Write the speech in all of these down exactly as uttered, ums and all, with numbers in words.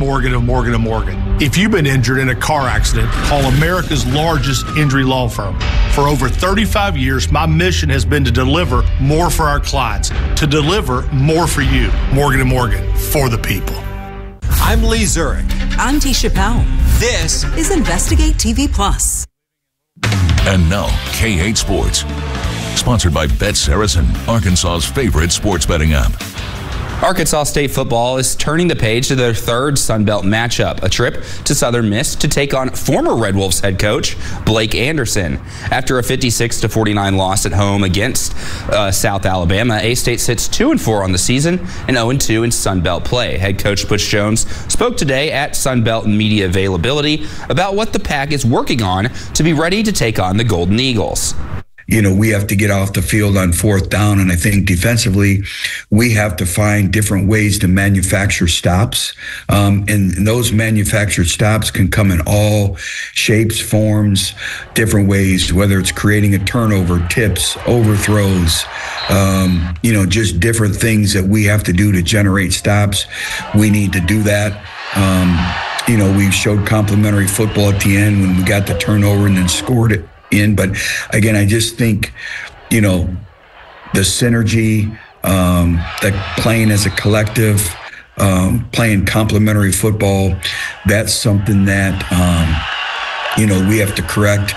Morgan of Morgan and Morgan. If you've been injured in a car accident, call America's largest injury law firm. For over thirty-five years, my mission has been to deliver more for our clients, to deliver more for you. Morgan and Morgan, for the people. I'm Lee Zurich. I'm Tisha Powell. This is Investigate T V Plus. And now, K eight Sports. Sponsored by Bet Saracen, Arkansas's favorite sports betting app. Arkansas State football is turning the page to their third Sun Belt matchup, a trip to Southern Miss to take on former Red Wolves head coach Blake Anderson. After a fifty-six to forty-nine loss at home against uh, South Alabama, A-State sits two and four on the season and oh and two in Sun Belt play. Head coach Butch Jones spoke today at Sun Belt Media Availability about what the Pack is working on to be ready to take on the Golden Eagles. You know, we have to get off the field on fourth down, and I think defensively, we have to find different ways to manufacture stops. Um, and, and those manufactured stops can come in all shapes, forms, different ways, whether it's creating a turnover, tips, overthrows, um, you know, just different things that we have to do to generate stops. We need to do that. Um, you know, we showed complimentary football at the end when we got the turnover and then scored it in. But again, I just think, you know, the synergy, um, that playing as a collective, um, playing complementary football, that's something that, um, you know, we have to correct.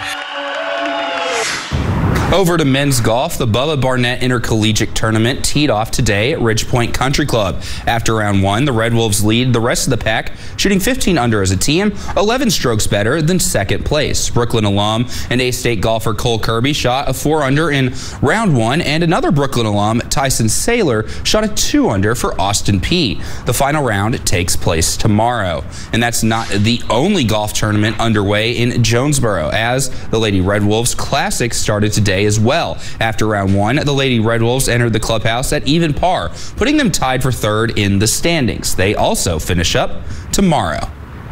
Over to men's golf, the Bubba Barnett Intercollegiate Tournament teed off today at Ridge Point Country Club. After round one, the Red Wolves lead the rest of the pack, shooting fifteen under as a team, eleven strokes better than second place. Brooklyn alum and A-State golfer Cole Kirby shot a four under in round one, and another Brooklyn alum, Tyson Saylor, shot a two under for Austin Peay. The final round takes place tomorrow. And that's not the only golf tournament underway in Jonesboro, as the Lady Red Wolves Classic started today as well. After round one, the Lady Red Wolves entered the clubhouse at even par, putting them tied for third in the standings. They also finish up tomorrow.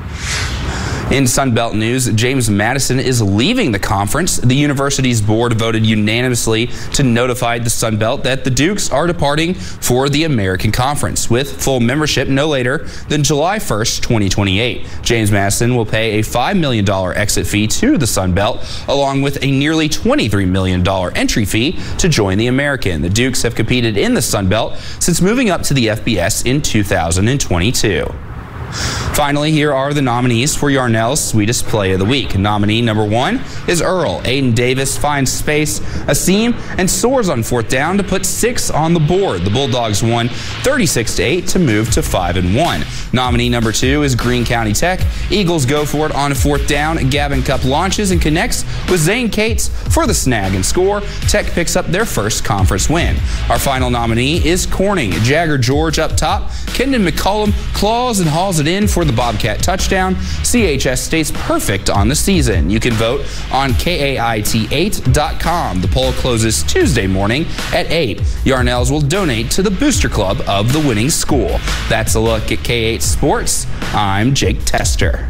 In Sun Belt news, James Madison is leaving the conference. The university's board voted unanimously to notify the Sun Belt that the Dukes are departing for the American Conference, with full membership no later than July first, twenty twenty-eight. James Madison will pay a five million dollars exit fee to the Sun Belt, along with a nearly twenty-three million dollars entry fee to join the American. The Dukes have competed in the Sun Belt since moving up to the F B S in two thousand twenty-two. Finally, here are the nominees for Yarnell's Sweetest Play of the Week. Nominee number one is Earl. Aiden Davis finds space, a seam, and soars on fourth down to put six on the board. The Bulldogs won thirty-six to eight to move to five and one. Nominee number two is Greene County Tech. Eagles go for it on fourth down. Gavin Cup launches and connects with Zane Cates for the snag and score. Tech picks up their first conference win. Our final nominee is Corning. Jagger George up top. Kendon McCollum claws and hauls it in for the Bobcat touchdown. C H S stays perfect on the season. You can vote on K A I T eight dot com. The poll closes Tuesday morning at eight. Yarnell's will donate to the Booster Club of the winning school. That's a look at K eight Sports. I'm Jake Tester.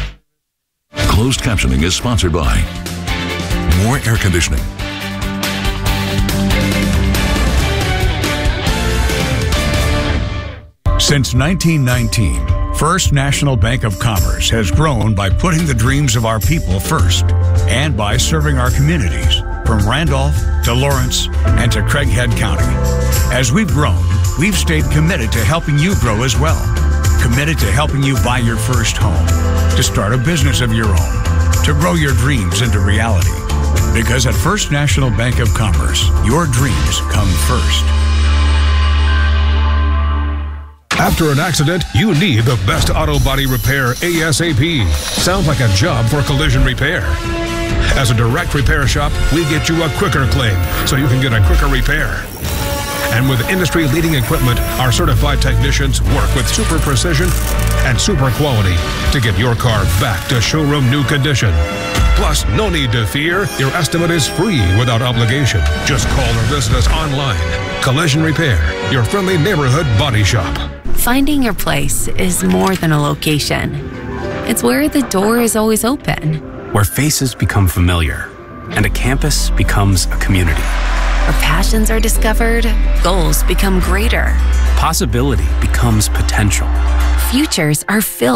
Closed captioning is sponsored by More Air Conditioning. Since nineteen nineteen, First National Bank of Commerce has grown by putting the dreams of our people first and by serving our communities from Randolph to Lawrence and to Craighead County. As we've grown, we've stayed committed to helping you grow as well. Committed to helping you buy your first home, to start a business of your own, to grow your dreams into reality. Because at First National Bank of Commerce, your dreams come first. After an accident, you need the best auto body repair ASAP. Sounds like a job for collision repair. As a direct repair shop, we get you a quicker claim so you can get a quicker repair. And with industry-leading equipment, our certified technicians work with super precision and super quality to get your car back to showroom new condition. Plus, no need to fear. Your estimate is free without obligation. Just call or visit us online. Collision Repair, your friendly neighborhood body shop. Finding your place is more than a location. It's where the door is always open. Where faces become familiar and a campus becomes a community. Where passions are discovered, goals become greater. Possibility becomes potential. Futures are filled